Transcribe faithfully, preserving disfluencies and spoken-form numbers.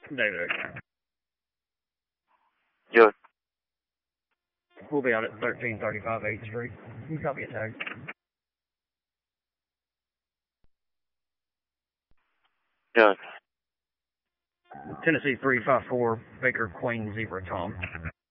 David. Good. We'll be out at thirteen thirty-five eighth Street. You can copy a tag. Good. Tennessee three five four, Baker Queen Zebra Tom.